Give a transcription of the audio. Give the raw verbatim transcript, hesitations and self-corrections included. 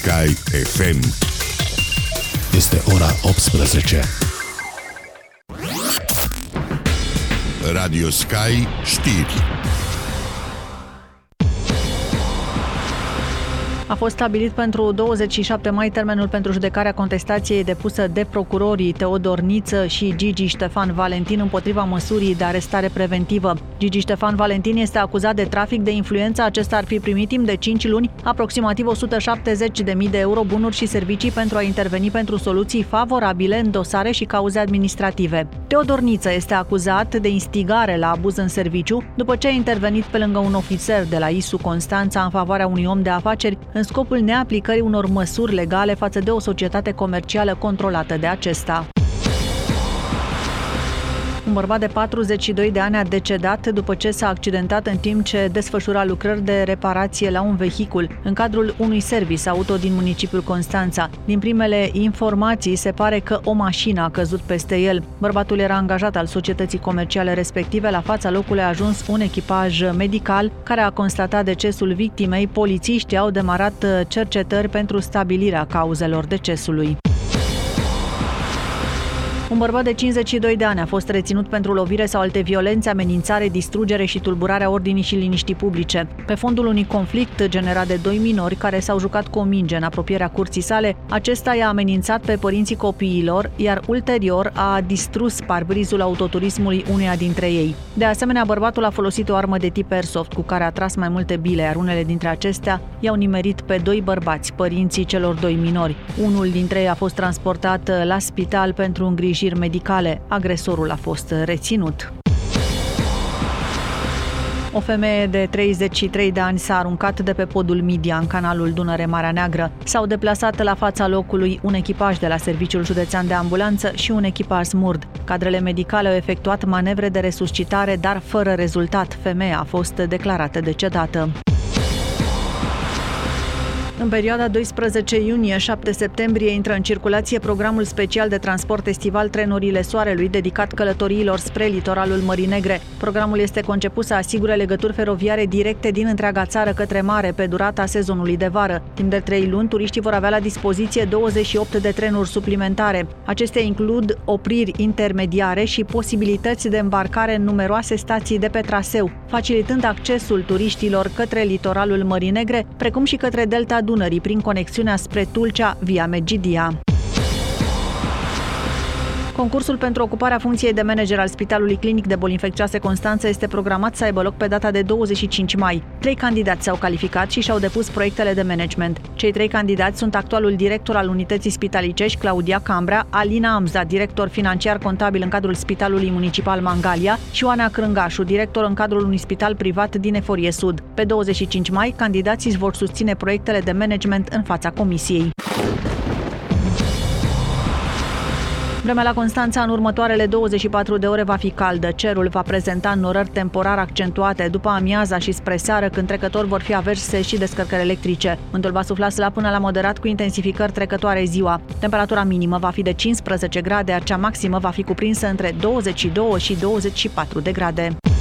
Sky F M. Este ora optsprezece. Radio Sky știri. A fost stabilit pentru douăzeci și șapte mai termenul pentru judecarea contestației depusă de procurorii Teodor Niță și Gigi Ștefan Valentin împotriva măsurii de arestare preventivă. Gigi Ștefan Valentin este acuzat de trafic de influență. Acesta ar fi primit timp de cinci luni aproximativ o sută șaptezeci de mii de euro bunuri și servicii pentru a interveni pentru soluții favorabile în dosare și cauze administrative. Teodor Niță este acuzat de instigare la abuz în serviciu după ce a intervenit pe lângă un ofițer de la I S U Constanța în favoarea unui om de afaceri în scopul neaplicării unor măsuri legale față de o societate comercială controlată de acesta. Un bărbat de patruzeci și doi de ani a decedat după ce s-a accidentat în timp ce desfășura lucrări de reparație la un vehicul în cadrul unui service auto din municipiul Constanța. Din primele informații se pare că o mașină a căzut peste el. Bărbatul era angajat al societății comerciale respective. La fața locului a ajuns un echipaj medical care a constatat decesul victimei. Polițiștii au demarat cercetări pentru stabilirea cauzelor decesului. Un bărbat de cincizeci și doi de ani a fost reținut pentru lovire sau alte violențe, amenințare, distrugere și tulburarea ordinii și liniștii publice. Pe fondul unui conflict generat de doi minori care s-au jucat cu o minge în apropierea curții sale, acesta i-a amenințat pe părinții copiilor, iar ulterior a distrus parbrizul autoturismului uneia dintre ei. De asemenea, bărbatul a folosit o armă de tip airsoft cu care a tras mai multe bile, iar unele dintre acestea i-au nimerit pe doi bărbați, părinții celor doi minori. Unul dintre ei a fost transportat la spital pentru îngrijire medicale. Agresorul a fost reținut. O femeie de treizeci și trei de ani s-a aruncat de pe podul Midia în canalul Dunăre-Marea Neagră. S-au deplasat la fața locului un echipaj de la Serviciul Județean de Ambulanță și un echipaj SMURD. Cadrele medicale au efectuat manevre de resuscitare, dar fără rezultat. Femeia a fost declarată decedată. În perioada doisprezece iunie - șapte septembrie intră în circulație programul special de transport estival Trenurile Soarelui, dedicat călătoriilor spre litoralul Mării Negre. Programul este conceput să asigure legături feroviare directe din întreaga țară către mare pe durata sezonului de vară. Timp de trei luni, turiștii vor avea la dispoziție douăzeci și opt de trenuri suplimentare. Acestea includ opriri intermediare și posibilități de îmbarcare în numeroase stații de pe traseu, facilitând accesul turiștilor către litoralul Mării Negre, precum și către delta Dunării prin conexiunea spre Tulcea via Megidia. Concursul pentru ocuparea funcției de manager al Spitalului Clinic de Boli Infecțioase Constanța este programat să aibă loc pe data de douăzeci și cinci mai. Trei candidați s-au calificat și și-au depus proiectele de management. Cei trei candidați sunt actualul director al unității spitalicești, Claudia Cambrea, Alina Amza, director financiar contabil în cadrul Spitalului Municipal Mangalia, și Oana Crângașu, director în cadrul unui spital privat din Eforie Sud. Pe douăzeci și cinci mai, candidații își vor susține proiectele de management în fața comisiei. Vremea la Constanța în următoarele douăzeci și patru de ore va fi caldă. Cerul va prezenta înnorări temporar accentuate după amiaza și spre seară, când trecători vor fi averse și descărcări electrice. Vântul va sufla slab până la moderat cu intensificări trecătoare ziua. Temperatura minimă va fi de cincisprezece grade, iar cea maximă va fi cuprinsă între douăzeci și doi și douăzeci și patru de grade.